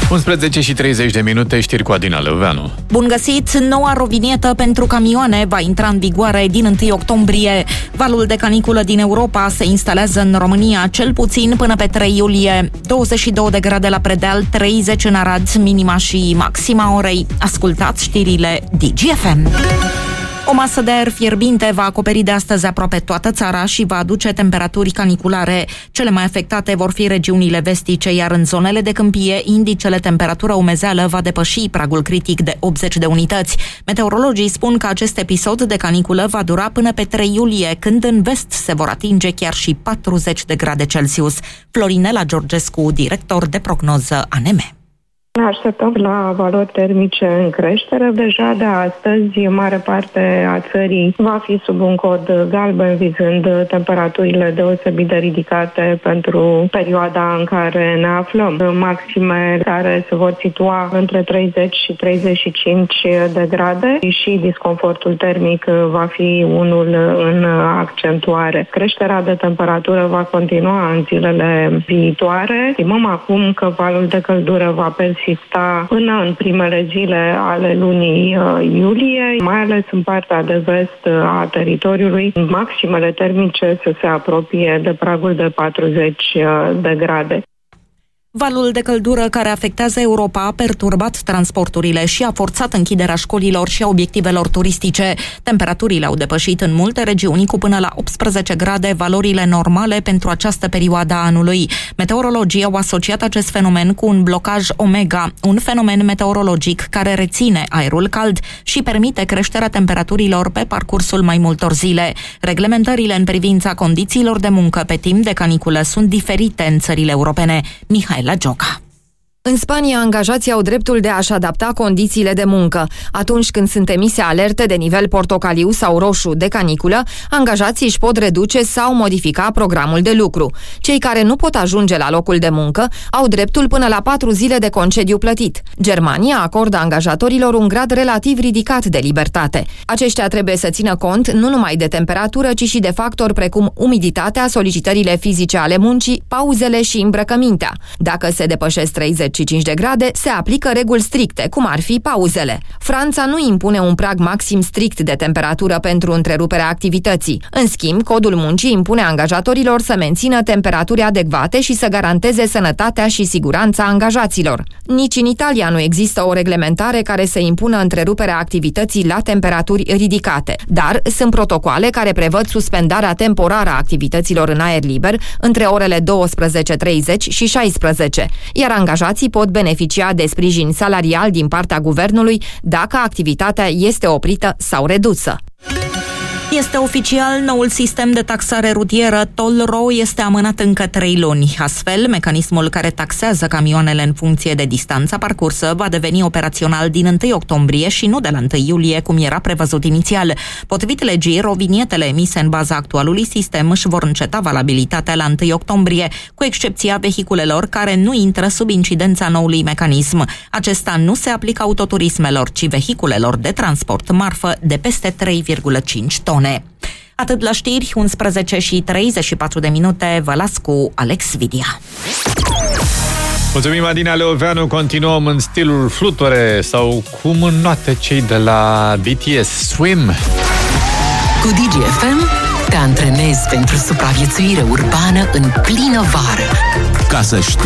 11 și 30 de minute, știri cu Adina Lăuveanu. Bun găsit! Noua rovinietă pentru camioane va intra în vigoare din 1 octombrie. Valul de caniculă din Europa se instalează în România cel puțin până pe 3 iulie. 22 de grade la Predeal, 30 în Arad, minima și maxima orei. Ascultați știrile DGFM. O masă de aer fierbinte va acoperi de astăzi aproape toată țara și va aduce temperaturi caniculare. Cele mai afectate vor fi regiunile vestice, iar în zonele de câmpie, indicele temperatură-umezeală va depăși pragul critic de 80 de unități. Meteorologii spun că acest episod de caniculă va dura până pe 3 iulie, când în vest se vor atinge chiar și 40 de grade Celsius. Florinela Georgescu, director de prognoză ANM. Ne așteptăm la valori termice în creștere. Deja de astăzi, mare parte a țării va fi sub un cod galben, vizând temperaturile deosebit de ridicate pentru perioada în care ne aflăm. Maxime care se vor situa între 30 și 35 de grade și disconfortul termic va fi unul în accentuare. Creșterea de temperatură va continua în zilele viitoare. Estimăm acum că valul de căldură va persista până în primele zile ale lunii iulie, mai ales în partea de vest a teritoriului, maximele termice să se apropie de pragul de 40 de grade. Valul de căldură care afectează Europa a perturbat transporturile și a forțat închiderea școlilor și a obiectivelor turistice. Temperaturile au depășit în multe regiuni cu până la 18 grade valorile normale pentru această perioadă a anului. Meteorologii au asociat acest fenomen cu un blocaj omega, un fenomen meteorologic care reține aerul cald și permite creșterea temperaturilor pe parcursul mai multor zile. Reglementările în privința condițiilor de muncă pe timp de caniculă sunt diferite în țările europene. Mihaela Gioca. În Spania, angajații au dreptul de a-și adapta condițiile de muncă. Atunci când sunt emise alerte de nivel portocaliu sau roșu de caniculă, angajații își pot reduce sau modifica programul de lucru. Cei care nu pot ajunge la locul de muncă au dreptul până la 4 zile de concediu plătit. Germania acordă angajatorilor un grad relativ ridicat de libertate. Aceștia trebuie să țină cont nu numai de temperatură, ci și de factori precum umiditatea, solicitările fizice ale muncii, pauzele și îmbrăcămintea. Dacă se depășesc 35 de grade, se aplică reguli stricte, cum ar fi pauzele. Franța nu impune un prag maxim strict de temperatură pentru întreruperea activității. În schimb, codul muncii impune angajatorilor să mențină temperaturi adecvate și să garanteze sănătatea și siguranța angajaților. Nici în Italia nu există o reglementare care să impună întreruperea activității la temperaturi ridicate, dar sunt protocoale care prevăd suspendarea temporară a activităților în aer liber între orele 12:30 și 16, iar angajații pot beneficia de sprijin salarial din partea guvernului dacă activitatea este oprită sau redusă. Este oficial, noul sistem de taxare rutieră Toll-Ro este amânat încă 3 luni. Astfel, mecanismul care taxează camioanele în funcție de distanța parcursă va deveni operațional din 1 octombrie și nu de la 1 iulie, cum era prevăzut inițial. Potrivit legii, rovinietele emise în baza actualului sistem își vor înceta valabilitatea la 1 octombrie, cu excepția vehiculelor care nu intră sub incidența noului mecanism. Acesta nu se aplică autoturismelor, ci vehiculelor de transport marfă de peste 3,5 tone. Atât la știri, 11 și 34 de minute, vă las cu Alex Vidia. Mulțumim, Adina Lăuveanu. Continuăm în stilul fluture sau cum înnoate cei de la BTS, Swim. Cu DGFM te antrenezi pentru supraviețuire urbană în plină vară. Ca să știi